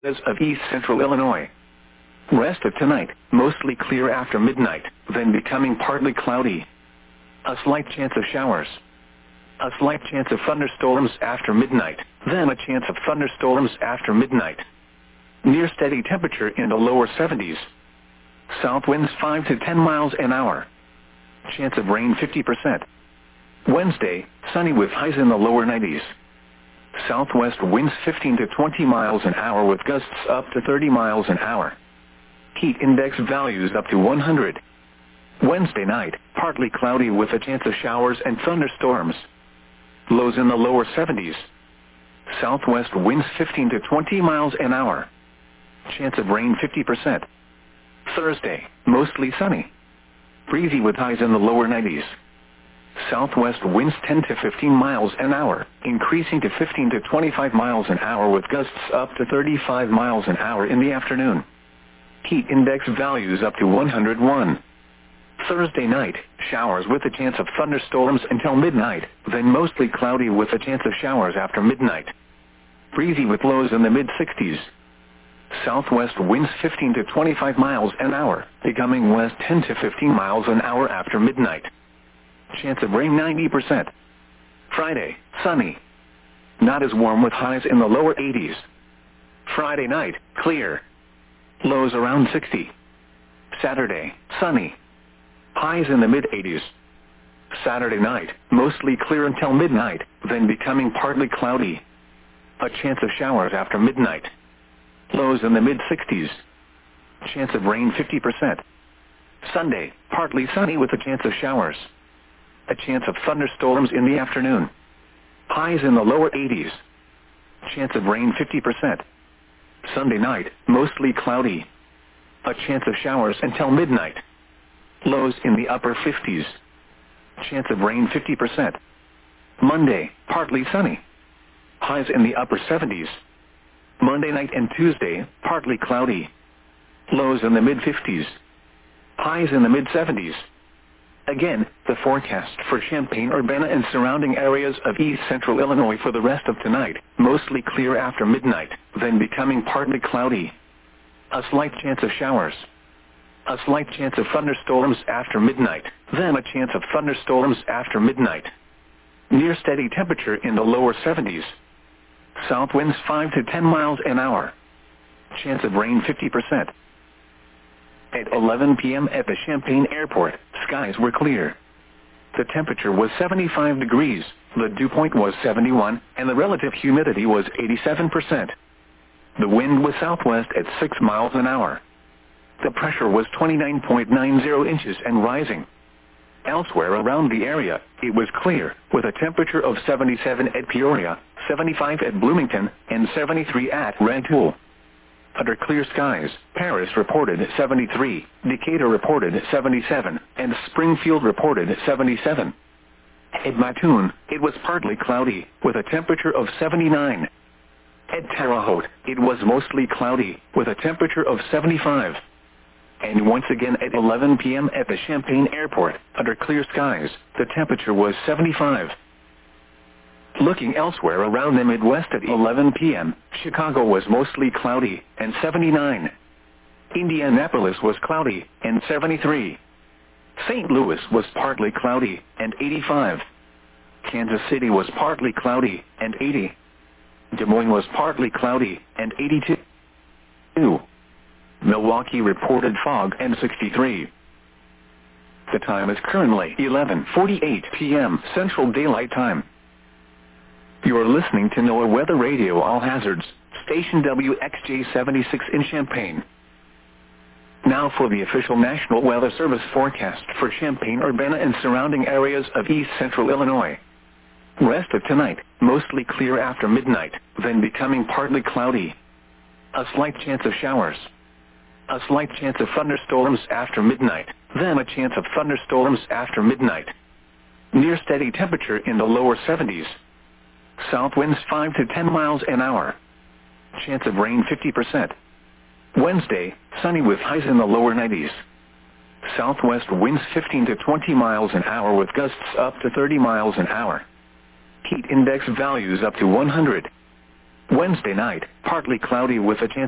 of east central Illinois. Rest of tonight, mostly clear after midnight, then becoming partly cloudy. A slight chance of showers. A slight chance of thunderstorms after midnight, then a chance of thunderstorms after midnight. Near steady temperature in the lower 70s. South winds 5 to 10 miles an hour. Chance of rain 50%. Wednesday, sunny with highs in the lower 90s. Southwest winds 15 to 20 miles an hour with gusts up to 30 miles an hour. Heat index values up to 100. Wednesday night, partly cloudy with a chance of showers and thunderstorms. Lows in the lower 70s. Southwest winds 15 to 20 miles an hour. Chance of rain 50%. Thursday, mostly sunny. Breezy with highs in the lower 90s. Southwest winds 10 to 15 miles an hour, increasing to 15 to 25 miles an hour with gusts up to 35 miles an hour in the afternoon. Heat index values up to 101. Thursday night, showers with a chance of thunderstorms until midnight, then mostly cloudy with a chance of showers after midnight. Breezy with lows in the mid-60s. Southwest winds 15 to 25 miles an hour, becoming west 10 to 15 miles an hour after midnight. Chance of rain 90%. Friday, sunny. Not as warm with highs in the lower 80s. Friday night, clear. Lows around 60. Saturday, sunny. Highs in the mid-80s. Saturday night, mostly clear until midnight, then becoming partly cloudy. A chance of showers after midnight. Lows in the mid-60s. Chance of rain 50%. Sunday, partly sunny with a chance of showers. A chance of thunderstorms in the afternoon. Highs in the lower 80s. Chance of rain 50%. Sunday night, mostly cloudy. A chance of showers until midnight. Lows in the upper 50s. Chance of rain 50%. Monday, partly sunny. Highs in the upper 70s. Monday night and Tuesday, partly cloudy. Lows in the mid-50s. Highs in the mid-70s. Again, the forecast for Champaign-Urbana and surrounding areas of east central Illinois for the rest of tonight, mostly clear after midnight, then becoming partly cloudy. A slight chance of showers. A slight chance of thunderstorms after midnight, then a chance of thunderstorms after midnight. Near steady temperature in the lower 70s. South winds 5 to 10 miles an hour. Chance of rain 50%. At 11 p.m. at the Champaign Airport, skies were clear. The temperature was 75 degrees, the dew point was 71, and the relative humidity was 87%. The wind was southwest at 6 miles an hour. The pressure was 29.90 inches and rising. Elsewhere around the area, it was clear, with a temperature of 77 at Peoria, 75 at Bloomington, and 73 at Rantoul. Under clear skies, Paris reported 73, Decatur reported 77, and Springfield reported 77. At Mattoon, it was partly cloudy, with a temperature of 79. At Terre Haute, it was mostly cloudy, with a temperature of 75. And once again at 11 p.m. at the Champaign Airport, under clear skies, the temperature was 75. Looking elsewhere around the Midwest at 11 p.m., Chicago was mostly cloudy, and 79. Indianapolis was cloudy, and 73. St. Louis was partly cloudy, and 85. Kansas City was partly cloudy, and 80. Des Moines was partly cloudy, and 82. Milwaukee reported fog, and 63. The time is currently 11:48 p.m. Central Daylight Time. You are listening to NOAA Weather Radio All Hazards, station WXJ-76 in Champaign. Now for the official National Weather Service forecast for Champaign-Urbana and surrounding areas of east central Illinois. Rest of tonight, mostly clear after midnight, then becoming partly cloudy. A slight chance of showers. A slight chance of thunderstorms after midnight, then a chance of thunderstorms after midnight. Near steady temperature in the lower 70s. South winds 5 to 10 miles an hour. Chance of rain 50%. Wednesday, sunny with highs in the lower 90s. Southwest winds 15 to 20 miles an hour with gusts up to 30 miles an hour. Heat index values up to 100. Wednesday night, partly cloudy with a chance